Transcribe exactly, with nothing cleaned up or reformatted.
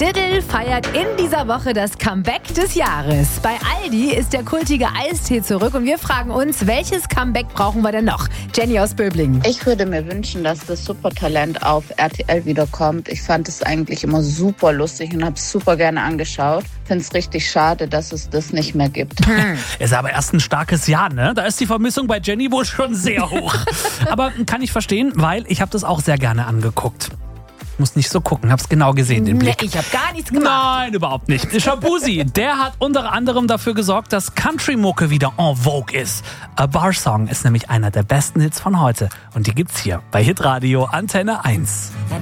Diddle feiert in dieser Woche das Comeback des Jahres. Bei Aldi ist der kultige Eistee zurück und wir fragen uns, welches Comeback brauchen wir denn noch? Jenny aus Böblingen. Ich würde mir wünschen, dass das Supertalent auf R T L wiederkommt. Ich fand es eigentlich immer super lustig und habe es super gerne angeschaut. Finde es richtig schade, dass es das nicht mehr gibt. Ist aber erst ein starkes Jahr, ne? Da ist die Vermissung bei Jenny wohl schon sehr hoch. Aber kann ich verstehen, weil ich habe das auch sehr gerne angeguckt. Muss nicht so gucken, hab's genau gesehen, den Blick. Nee, ich habe gar nichts gemacht. Nein, überhaupt nicht. Shabuzi, der hat unter anderem dafür gesorgt, dass Country-Mucke wieder en vogue ist. A Bar Song ist nämlich einer der besten Hits von heute. Und die gibt's hier bei Hitradio Antenne eins.